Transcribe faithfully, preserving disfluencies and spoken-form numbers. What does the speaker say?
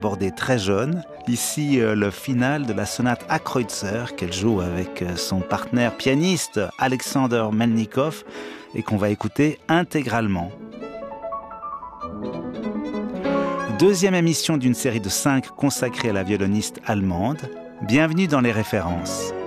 abordé très jeune. Ici, euh, le final de la sonate A Kreutzer qu'elle joue avec euh, son partenaire pianiste Alexander Melnikov et qu'on va écouter intégralement. Deuxième émission d'une série de cinq consacrée à la violoniste allemande. Bienvenue dans les références.